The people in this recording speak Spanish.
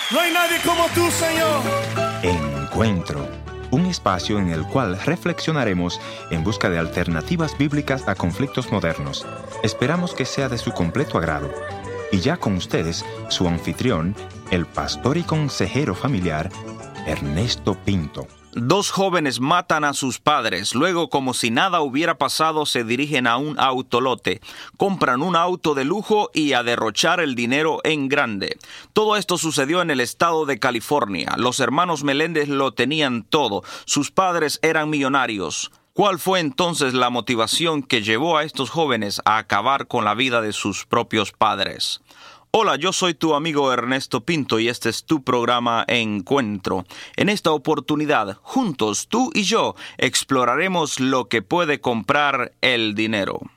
No hay nadie como tú, Señor. Encuentro, un espacio en el cual reflexionaremos en busca de alternativas bíblicas a conflictos modernos. Esperamos que sea de su completo agrado. Y ya con ustedes, su anfitrión, el pastor y consejero familiar, Ernesto Pinto. Dos jóvenes matan a sus padres, luego como si nada hubiera pasado se dirigen a un autolote, compran un auto de lujo y a derrochar el dinero en grande. Todo esto sucedió en el estado de California. Los hermanos Meléndez lo tenían todo, sus padres eran millonarios. ¿Cuál fue entonces la motivación que llevó a estos jóvenes a acabar con la vida de sus propios padres? Hola, yo soy tu amigo Ernesto Pinto y este es tu programa Encuentro. En esta oportunidad, juntos, tú y yo, exploraremos lo que puede comprar el dinero.